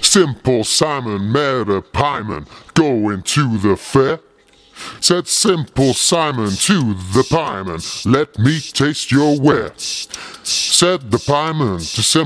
Simple Simon met a pieman going to the fair. Said Simple Simon to the pieman, let me taste your ware. Said the pieman to Simple